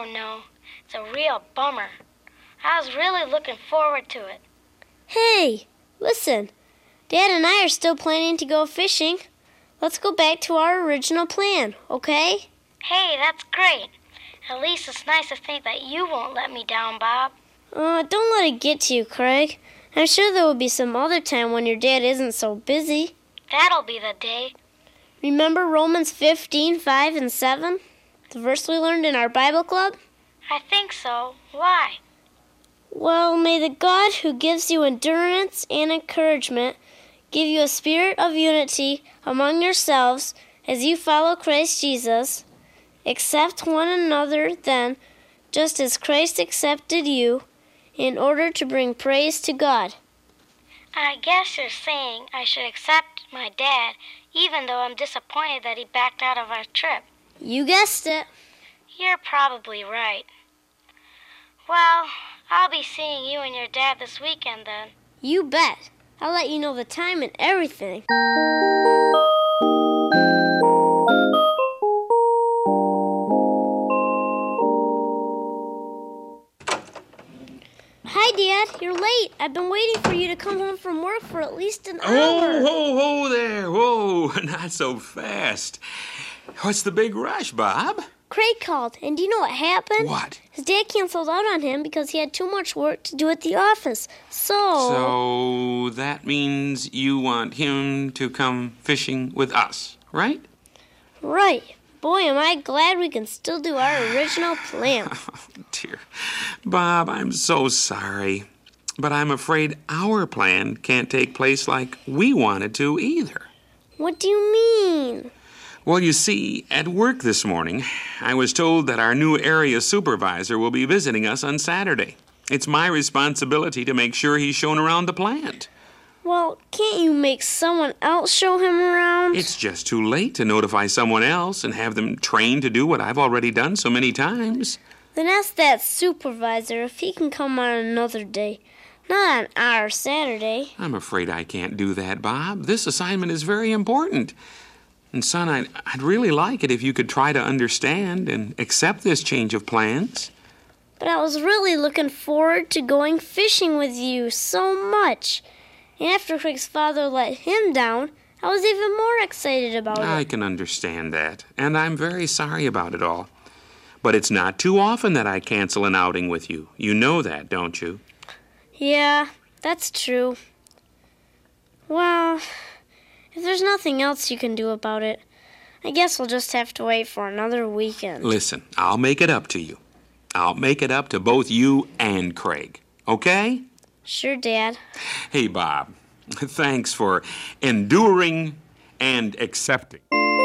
don't know. It's a real bummer. I was really looking forward to it. Hey, listen. Dad and I are still planning to go fishing. Let's go back to our original plan, okay? Hey, that's great. At least it's nice to think that you won't let me down, Bob. Don't let it get to you, Craig. I'm sure there will be some other time when your dad isn't so busy. That'll be the day. Remember Romans 15:5 and 7? The verse we learned in our Bible club? I think so. Why? Well, may the God who gives you endurance and encouragement give you a spirit of unity among yourselves as you follow Christ Jesus. Accept one another then, just as Christ accepted you, in order to bring praise to God. I guess you're saying I should accept my dad, even though I'm disappointed that he backed out of our trip. You guessed it. You're probably right. Well, I'll be seeing you and your dad this weekend then. You bet. I'll let you know the time and everything. Hi, Dad. You're late. I've been waiting for you to come home from work for at least an hour. Oh, there. Whoa, not so fast. What's the big rush, Bob? Craig called, and do you know what happened? What? His dad canceled out on him because he had too much work to do at the office. So that means you want him to come fishing with us, right? Right. Boy, am I glad we can still do our original plan. Oh, dear. Bob, I'm so sorry. But I'm afraid our plan can't take place like we wanted to either. What do you mean? Well, you see, at work this morning, I was told that our new area supervisor will be visiting us on Saturday. It's my responsibility to make sure he's shown around the plant. Well, can't you make someone else show him around? It's just too late to notify someone else and have them trained to do what I've already done so many times. Then ask that supervisor if he can come on another day, not on our Saturday. I'm afraid I can't do that, Bob. This assignment is very important. And, son, I'd really like it if you could try to understand and accept this change of plans. But I was really looking forward to going fishing with you so much. And after Craig's father let him down, I was even more excited about it. I can understand that, and I'm very sorry about it all. But it's not too often that I cancel an outing with you. You know that, don't you? Yeah, that's true. Well, if there's nothing else you can do about it, I guess we'll just have to wait for another weekend. Listen, I'll make it up to you. I'll make it up to both you and Craig, okay? Sure, Dad. Hey, Bob, thanks for enduring and accepting.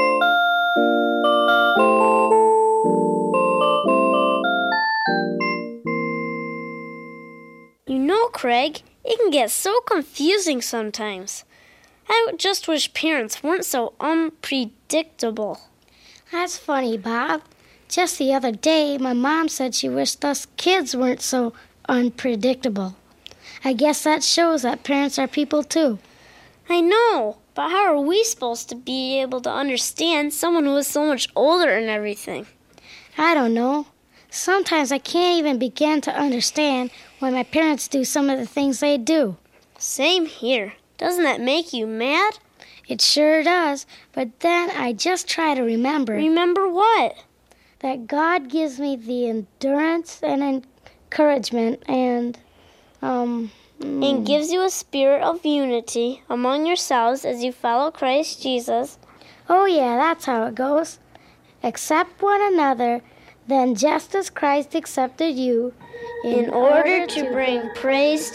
You know, Craig, it can get so confusing sometimes. I just wish parents weren't so unpredictable. That's funny, Bob. Just the other day, my mom said she wished us kids weren't so unpredictable. I guess that shows that parents are people, too. I know, but how are we supposed to be able to understand someone who is so much older and everything? I don't know. Sometimes I can't even begin to understand why my parents do some of the things they do. Same here. Doesn't that make you mad? It sure does, but then I just try to remember. Remember what? That God gives me the endurance and encouragement and gives you a spirit of unity among yourselves as you follow Christ Jesus. Oh yeah, that's how it goes. Accept one another, then just as Christ accepted you, in order to bring praise